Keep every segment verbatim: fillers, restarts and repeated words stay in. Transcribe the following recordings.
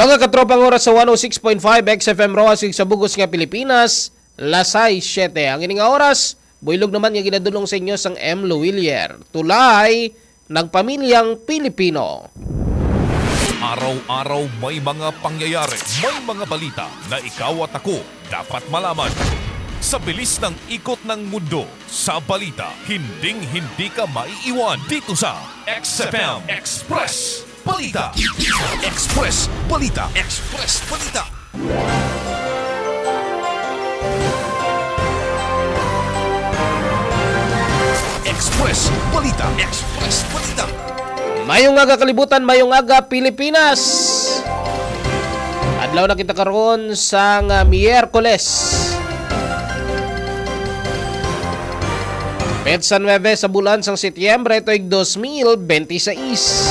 Mga katropang oras sa one oh six point five X F M Roasig sa Bugos nga Pilipinas, Lasay siyete. Ang ining oras, builog naman nga ginadulong sa inyo sang M. Luwilier. Tulay ng pamilyang Pilipino. Araw-araw may mga pangyayari, may mga balita na ikaw at ako dapat malaman. Sa bilis ng ikot ng mundo, sa balita, hinding-hindi ka maiiwan dito sa X F M Express Balita. Express Balita. Express Balita. Express Balita. Express Balita. Mayong aga kalibutan, mayong aga Pilipinas. Adlaw na kita karon sang uh, Miyerkules. Petsa nueve sa bulan sang Setyembre tuig dos mil twenty-six.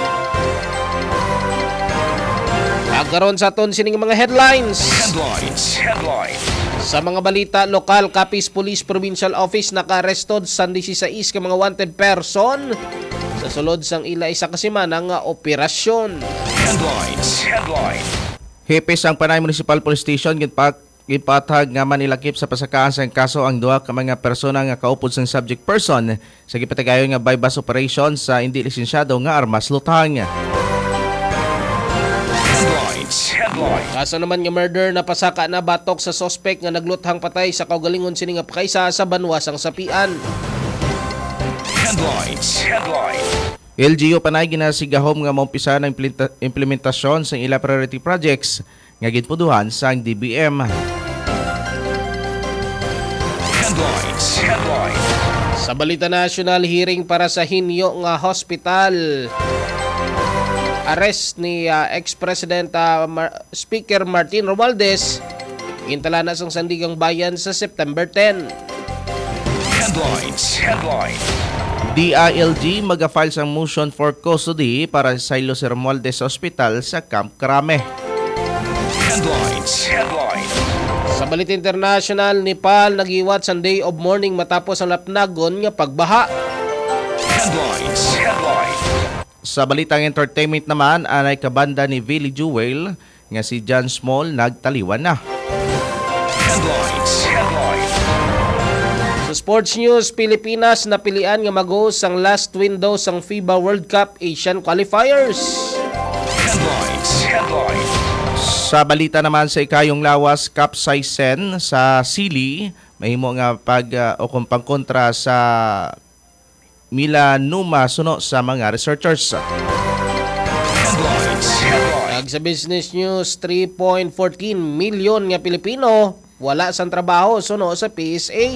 Karon sa aton sining mga headlines. Headlines. Headlines. Sa mga balita, lokal Capiz Police Provincial Office naka-arrestod sa sixteen ka mga wanted person sa sulod sang ila isa ka semana nga operasyon. Headlines. Headlines. Hipis ang Panay Municipal Police Station gitpat gipatag nga manilakip sa pasakaan sang kaso ang duha ka mga persona nga kaupod sang subject person sa gipatagayon nga bypass operation sa hindi lisensyado nga armas lutang. Headlines. Kaso naman nga murder na pasaka na batok sa suspect nga nagluthang patay sa kaugalingon sini nga pakaisa sa banwasang sapian. Headlines. Headlines. L G U Panay ginasigahom nga maumpisa ng implementasyon sa ila priority projects nga gitpuduhan sang D B M. Headlines. Headlines. Sa balita national, hearing para sa Hinyo nga hospital. Arrest ni uh, ex-president uh, Mar- Speaker Martin Romualdez gintala na sang Sandigang Bayan sa September tenth. Headlines. Headlines. D I L G mag-file sang motion for custody para sa Silo si Romualdez Hospital sa Camp Crame. Headlines. Headlines. Sa balita international, Nepal nagiwat sa day of mourning matapos ang lapnagon nga pagbaha. Headlines. Headlines. Sa balitang entertainment naman, anay kabanda ni Billy Joel nga si John Small nagtaliwan na. Headlines. Headlines. Sa sports news, Pilipinas napilian nga mag-host ang last window sang FIBA World Cup Asian Qualifiers. Headlines. Headlines. Sa balita naman sa ikayong lawas capsaicin sa Sili, mahimo nga pag uh, o kung pangkontra sa melanoma suno sa mga researchers. Headlines. Headlines. Ag sa business news, three point one four milyon nga Pilipino wala sang trabaho suno sa P S A.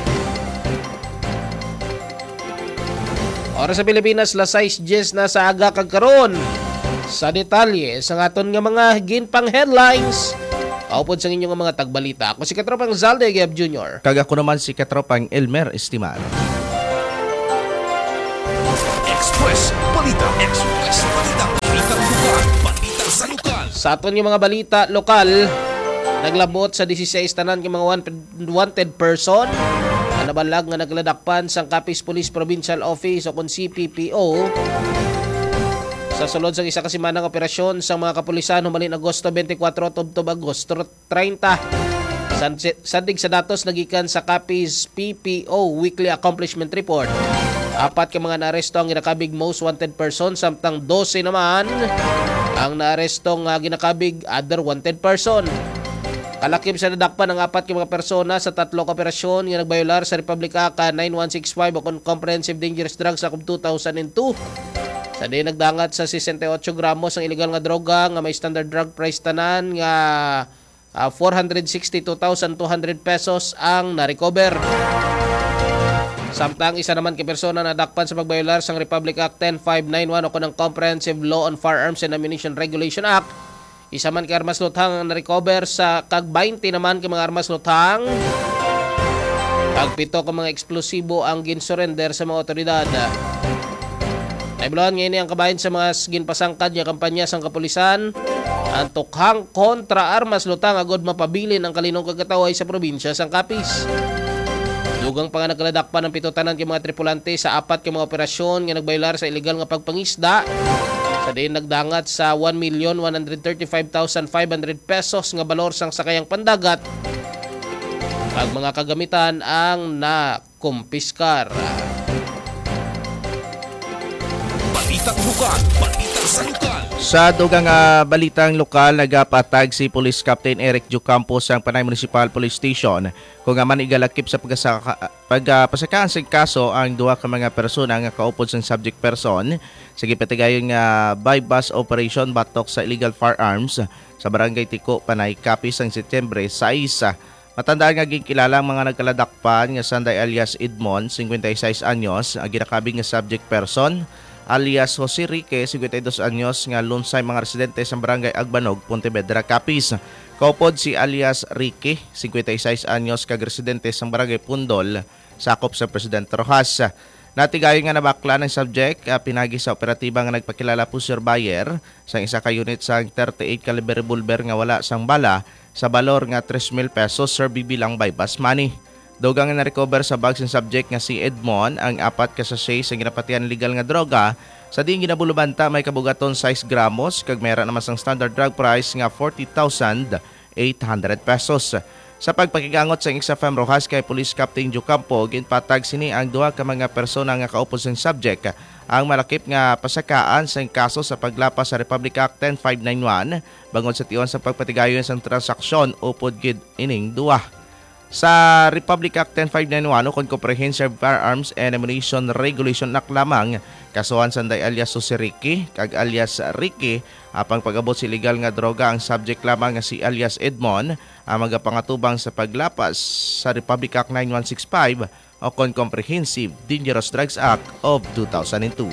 Oras sa Pilipinas, Lasay siyete na sa aga kagkaron. Sa detalye sa aton nga mga ginpang headlines, kaupod sa inyong mga tagbalita. Ako si Katropang Zalde Gab Junior Kaga ko naman si Katropang Elmer Estimal. Express Balita. Express Balita. Balitang lugar. Balita sa lokal. Sa aton nga mga balita lokal, naglabot sa sixteen tanan nga mga wanted person na nabalag nga nagladakpan sang Capiz Police Provincial Office o kung C P P O sa sulod sa isa ka semanang operasyon sa mga kapulisan humalin Agosto twenty-four tubtob Agosto thirty. Sandig sa datos nagikan sa Capiz P P O Weekly Accomplishment Report. Apat ka mga naaresto ang ginakabig most wanted person samtang twelve naman ang naaresto nga ginakabig other wanted person. Kalakip sa nadakpan ng apat ka mga persona sa tatlo ka operasyon nga nagbayolar sa Republic Act nine one six five o Comprehensive Dangerous Drugs Act of two thousand two. Sa di nagdangat sa sixty-eight gramos ang illegal nga droga nga may standard drug price tanan nga uh, four hundred sixty-two thousand two hundred pesos ang na-recover. Samtang isa naman kay persona na dakpan sa pagbayolar sang Republic Act ten five nine one o kunang Comprehensive Law on Firearms and Ammunition Regulation Act. Isa man kay armas luthang ang na-recover sa kag twenty naman kay mga armas luthang. Kag pito ka mga eksplosibo ang gin-surrender sa mga otoridad. Naibulahan ngayon ang kabahin sa mga ginpasangkad niya kampanya sang kapulisan ang tukhang kontra armas lutang agod mapabilin ang kalinong kagataway sa probinsya sang Capiz. Dugang pa nga nagkaladakpan ng pito tanan kay mga tripulante sa apat kay mga operasyon nga nagbaylar sa illegal nga pagpangisda Sa diin nagdangat sa one million one hundred thirty-five thousand five hundred pesos nga balor sang sakayang pandagat. Ang mga kagamitan ang nakumpiskar. Balitang lokal, balitang sa lokal. Sa dugang uh, balitang lokal, nagapatag si Police Captain Eric Jucampo sa Panay Municipal Police Station kung man igalakip sa pagpasakaan sa kaso ang duha ka mga persona nga kaupod sa subject person sa gipatigayon nga bypass operation batok sa illegal firearms sa Barangay Tiko, Panay, Capiz ang Setyembre sais. Matandaan nga gikilala ang mga nagkaladakpan nga Sanday alias Edmond, fifty-six anyos, ang ginakabing nga subject person, alias Jose Rique, fifty-two anyos, nga lunsay mga residente sa Barangay Agbanog, Pontevedra, Capiz. Kaupod si alias Rique, fifty-six anyos, kag residente sa Barangay Pundol, sakop sa Presidente Rojas. Natigayon nga nabakla ng subject, uh, pinagi sa operatiba nga nagpakilala po Sir Bayer sa isa ka unit sa thirty-eight caliber revolver nga wala sang bala sa balor nga three mil pesos sir bibilang bypass money. Dugang nga na-recover sa bags ng subject nga si Edmond ang apat ka sachet sa ginapatian legal nga droga sa diing ginabulubanta may kabugaton six gramos kag mayra naman sang standard drug price nga forty thousand eight hundred pesos. Sa pagpakigangot sa X F M Rojas kay Police Captain Jucampo, ginpatag sini ang duha ka mga persona nga kaupod sa subject ang malakip nga pasakaan sa kaso sa paglapas sa Republic Act ten five ninety-one bangod sa tion sa pagpatigayon sa transaksyon upod gid ining duha. Sa Republic Act ten five ninety-one o Comprehensive Firearms and Ammunition Regulation Act lamang kasuhan sanday alias Jose Ricky kag alias Ricky apang pag-abot si legal nga droga ang subject lamang nga si alias Edmond ang magapangatubang sa paglapas sa Republic Act ninety-one sixty-five o Comprehensive Dangerous Drugs Act of two thousand two.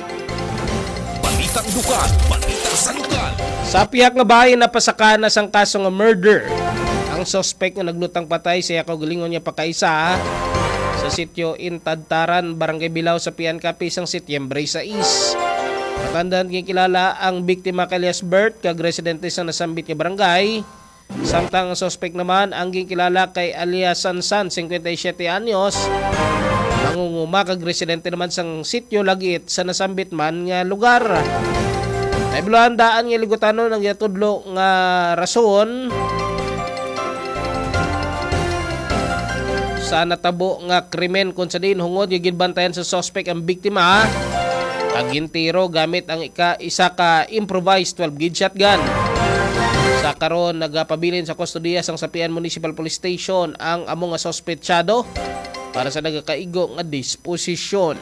Balitang lokal, balitang sa lokal. Sa pihak nga bahin na pasakana sang kaso nga murder. Ang suspect nga naglutang patay sa kaugalingon niya pakaisa sa sitio Intadtaran, Barangay Bilao sa Pian Capiz ang Setyembre sais. Matandaan kilala ang biktima kay alias Bert kag residente sa nasambit nga barangay. Samtang ang suspect naman ang gikilala kay alias Sansan, fifty-seven anyos. Nangunguma kag residente naman sang sitio Lagit sa nasambit man nga lugar. Ay buluhandaan nga ligutanon ang yatudlo nga rason sa natabo nga krimen kung sa din hungod yung ginbantayan sa suspect ang biktima kag gintiro gamit ang ika, isa ka improvised twelve gauge shotgun. Sa karon nagapabilin sa kustodiya sang Sapian Municipal Police Station ang amo nga sospechado para sa nagakaigo nga disposisyon.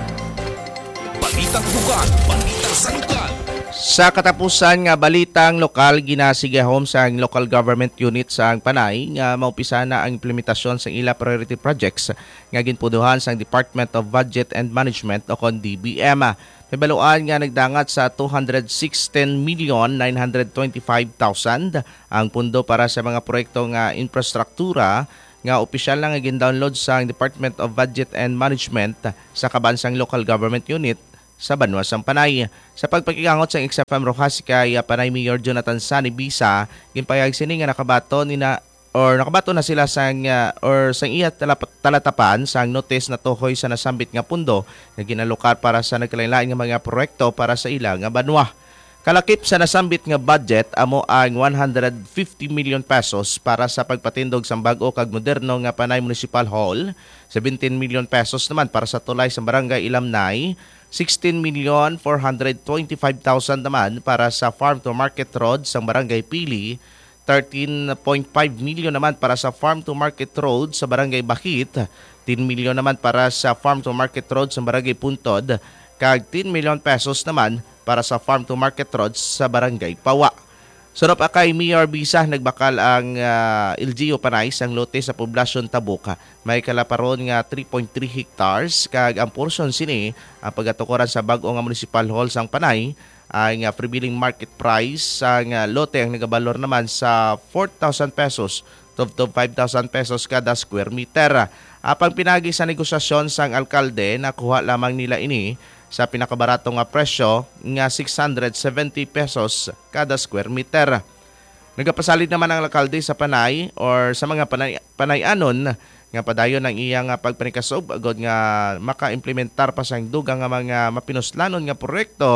Balitang lokal, balitang sa lokal. Sa katapusan nga balitang lokal, ginasigahom sa local government unit sa Panay nga maupisa na ang implementasyon sa ila priority projects nga ginpuduhan sa Department of Budget and Management o kon D B M. May baluan nga nagdangat sa two hundred sixteen million nine hundred twenty-five thousand ang pundo para sa mga proyekto nga infrastruktura nga opisyal na nga gin-download sa Department of Budget and Management sa kabansang local government unit sa Banwa sang Panay. Sa pagpakigangot sa X F M Rojas kay Panay Mayor Jonathan Sani Bisa, ginpayag sini nga nakabato ni na or nakabato na sila sang uh, or sang iya talatapan sang notice na tuhoy sa nasambit nga pundo nga ginalokar para sa nagkalain-lain nga mga proyekto para sa ila nga Banwa. Kalakip sa nasambit nga budget amo ang one hundred fifty million pesos para sa pagpatindog sa bag-o kag moderno nga Panay Municipal Hall, seventeen million pesos naman para sa tulay sa Barangay Ilamnay, sixteen million four hundred twenty-five thousand naman para sa Farm to Market Road sa Barangay Pili, thirteen point five million naman para sa Farm to Market Road sa Barangay Bakit, ten million naman para sa Farm to Market Road sa Barangay Puntod, kag ten million pesos naman para sa Farm to Market Road sa Barangay Pawa. Sunod kay Mayor Bisa, nagbakal ang uh, L G U Panay sang lote sa poblasyon Tabuka. May kalaparon nga three point three hectares kag ang portion sini ang pagatukoran sa bag-o nga Municipal Hall sang Panay ang uh, prevailing market price sang uh, lote ang nagabalor naman sa four thousand pesos to five thousand pesos kada square meter. Apang pinagi sa negosasyon sang alkalde, nakuha lamang nila ini sa pinakabarato nga presyo nga six hundred seventy pesos kada square meter. Nagapasalig naman ang alkalde sa Panay or sa mga panay, panayanon nga padayon ang iyang pagpanikasob agod nga maka-implementar pa sang dugang nga mga mapinuslanon nga proyekto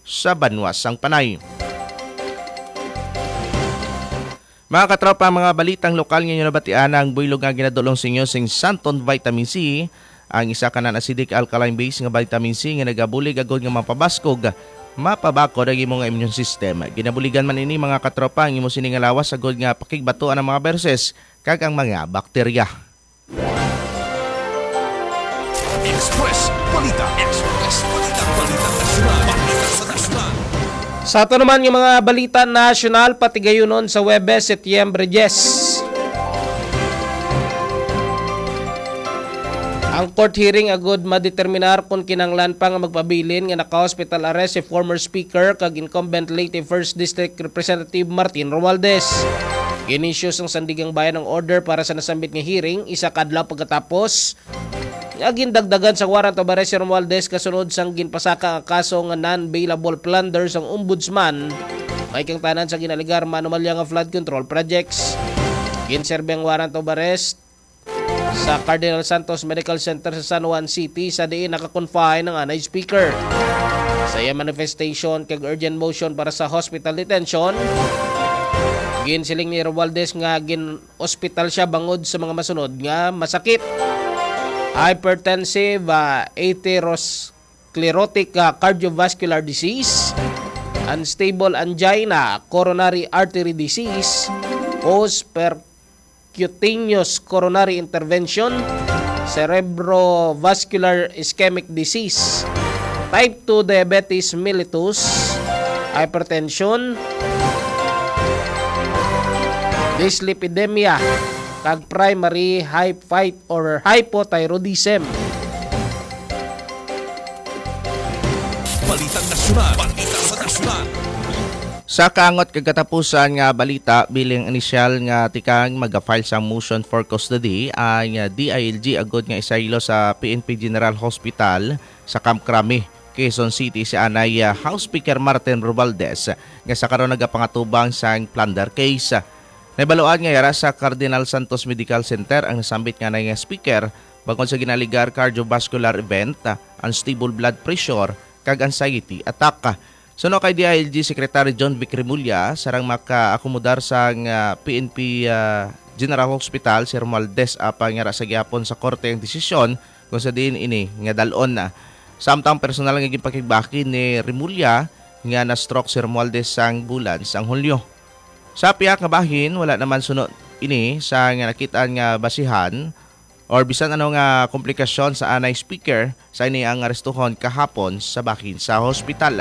sa Banwas sang Panay. Mga katropa, mga balitang lokal ngayon nabatian ang buylog nga ginadulong sa inyo sing Santon Vitamin C, ang isa ka na acidic alkaline base nga vitamin C nga nagabulig agod nga mapabaskog, mapabakod ang imong immune system. Ginabuligan man ini mga katropa ang imo sining lawas agod nga pakigbatuan ang mga viruses kag ang mga bakterya. Express Balita. Express Balita. Balita Nasional. Balita sa Nasional. Sa ato naman yung mga balita nasyonal pati gayunon sa Webes, Setyembre diyes. Ang court hearing agud madeterminar kung kinanglan pa nga magpabilin nga naka-hospital arrest si former speaker kag incumbent late first District Representative Martin Romualdez. Ginisyo sang Sandigang Bayan ng order para sa nasambit nga hearing isa kadlaw pagkatapos nga gindagdagan sa warrant of arrest si Romualdez kasunod sang ginpasaka ang kaso nga non-bailable plunder sang ombudsman may kang tanan sa ginaligar manomalya nga flood control projects. Ginserbe ang warrant of arrest sa Cardinal Santos Medical Center sa San Juan City sa diin nakakonfine ng anay speaker. Sa iya manifestation kag urgent motion para sa hospital detention, ginsiling ni Romualdez nga gin-hospital siya bangod sa mga masunod nga masakit. Hypertensive, uh, atherosclerotic uh, cardiovascular disease, unstable angina, coronary artery disease, post-percutaneous coronary intervention, cerebrovascular ischemic disease, type two diabetes mellitus, hypertension, dyslipidemia, kag primary hypophyte or hypothyroidism. Balitang Nasional. Balita sa Nasional. Sa kaangot kag katapusan nga balita bilang inisyal nga tikang maga-file sa motion for custody ang D I L G agod nga isaylo sa P N P General Hospital sa Camp Crame, Quezon City si anay uh, House Speaker Martin Romualdez nga sa karon nagapangatubang sang plunder case. Nabaluan nga yara sa Cardinal Santos Medical Center ang nasambit nga na nga speaker bangod sa ginaligar cardiovascular event, unstable blood pressure, kag anxiety attack. Suno kay D I L G Secretary John Vic Remulla, sarang maka-akomodar sa uh, P N P uh, General Hospital si Romualdez apang yara sa gihapon sa korte ang desisyon kung sa diin ini nga dalon na. Samtang personal nga gipakigbaki ni Remulla nga na-stroke si Romualdez sang bulan sang Hulyo. Sa piyak nga bahin, wala naman sunod ini sa nga nakitaan nga basihan or bisan ano nga komplikasyon sa anay speaker sa ini ang arestuhon kahapon sa bahin sa hospital.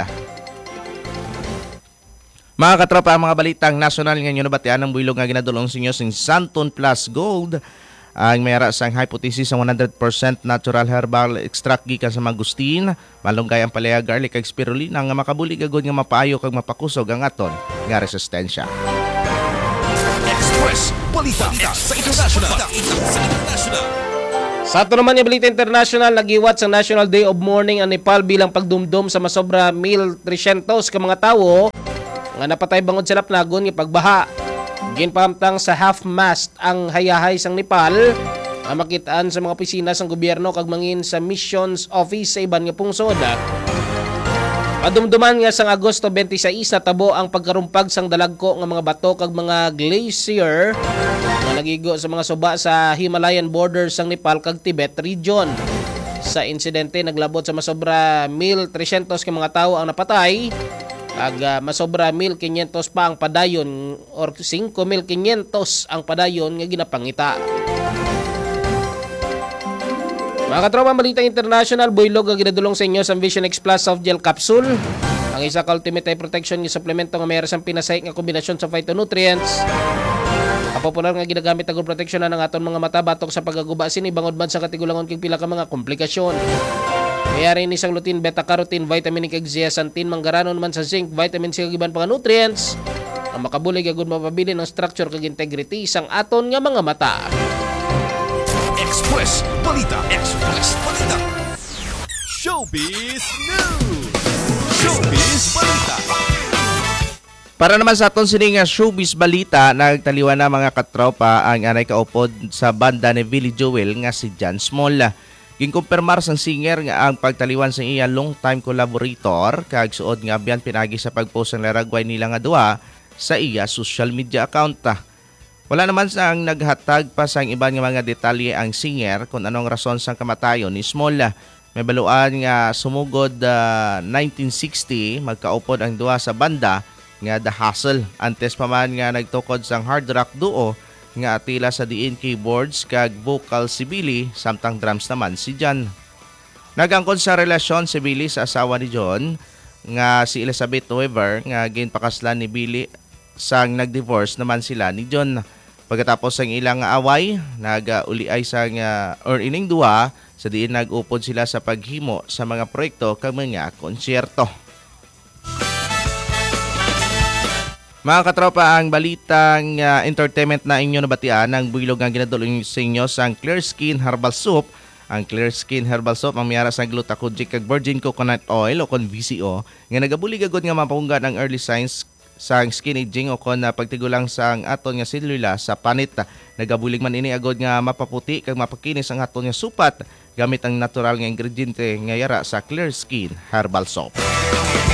Mga katropa, mga balitang nasyonal nga nyo nabatian ng buylog nga ginadulong sa inyo sing Santon Plus Gold ang mayara sang hypothesis sa one hundred percent natural herbal extract gikan sa mangustin, malunggay ang palaya, garlic kag spirulina nga makabulig agod nga mapayo kag mapakusog ang aton nga resistensya. Express Balita sa International. Sa International. Sa ato naman yung balita international, nagiwat sa National Day of Mourning ang Nepal bilang pagdumdum sa masobra one thousand three hundred ka mga tawo nga napatay bangod sa lapnagon nga pagbaha. Ginpahamtang sa half-mast ang hayahay sang Nepal nga makitaan sa mga opisina sang gobyerno kag mangin sa missions office sa iban nga pungsod. Padumduman nga sang Agosto twenty-six natabo ang pagkarumpag sang dalagko nga mga bato kag mga glacier nga nagigo sa mga suba sa Himalayan borders sang Nepal kag Tibet region. Sa insidente naglabot sa masobra one thousand three hundred ka mga tawo ang napatay kag uh, masobra one thousand five hundred pa ang padayon or five thousand five hundred ang padayon nga ginapangita. Mga katropa, balita international, buylog ang ginadulong sa inyo sa Vision X Plus Soft Gel Capsule. Ang isa ka ultimate eye protection nga suplemento nga mayroon sang pinasahik nga kombinasyon sa phytonutrients. Kapopular nga ginagamit ang protection na ng aton mga mata batok sa pagaguba sini bangod man sa katigulangon kag pila ka mga komplikasyon. Mayari ni sang lutein, beta-carotene, vitamin kag zeaxanthin, manggaranon man sa zinc, vitamin C kag iban pa nga nutrients. Ang makabulig agud mapabili ng structure kag integrity sang aton nga mga mata. Express Balita. Express Balita. Showbiz News. Showbiz Balita. Para naman sa aton sining nga showbiz balita, nagtaliwan na mga katropa ang anay kaupod sa banda ni Billy Joel nga si John Small. Ginkumpirmar sang singer nga ang pagtaliwan sa iya long-time collaborator kag suod nga biyan pinagi sa pagpost ng laragway nila nga duha sa iya social media account. Wala naman sang naghatag pa sang iban nga mga detalye ang singer kung anong rason sang kamatayon ni Small. May baluan nga sumugod uh, nineteen sixty magkaupod ang duha sa banda nga The Hustle. Antes pa man nga nagtukod sang hard rock duo nga atila sa diin keyboards kag vocal si Billy samtang drums naman si John. Nagangkon sa relasyon si Billy sa asawa ni John nga si Elizabeth Weaver nga ginpakaslan ni Billy sang nag-divorce naman sila ni John. Pagkatapos ang ilang away, nag-uliay sang uh, or ining duha sa diin nag-upod sila sa paghimo sa mga proyekto kag mga konsyerto. Mga katropa, ang balitang uh, entertainment na inyo nabatian ang builog ang ginadulong sa inyo sa Clear Skin Herbal Soap. Ang Clear Skin Herbal Soap ang miyara sa glutathione kag virgin coconut oil o kon V C O nga nagabulig agad nga mapunggan ang early signs sa skin aging o kon na pagtigulang sa ang aton nga selula sa panit. Nagabulig man ini agad nga mapaputi kag mapakinis ang aton nga supat gamit ang natural nga ingrediente nga yara sa Clear Skin Herbal Soap.